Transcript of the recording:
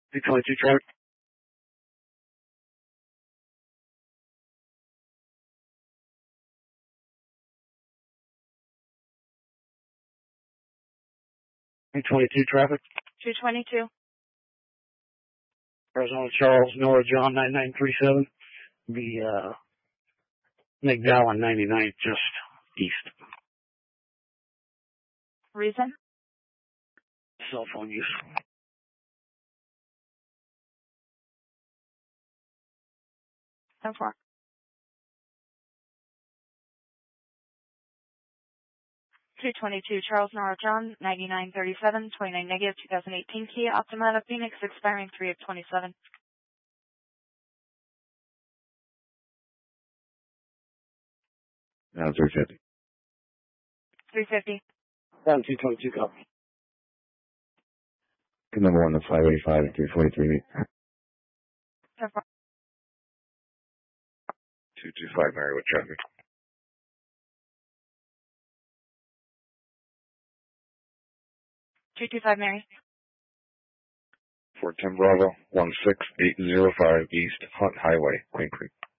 222 traffic. .222 traffic. 222. Arizona Charles, Nora John 9937. The McDowell 99 just east. Reason? Cell phone use. So far. 222 Charles Nora John 9937 29 negative 2018 Kia Optima out of Phoenix expiring 3 of 27. Now 350. 350. Down 222 copy. Good number 1 to 585 and 343. So far. 225 Marywood traffic. 225 Mary. 410 Bravo, 16805 East Hunt Highway, Queen Creek.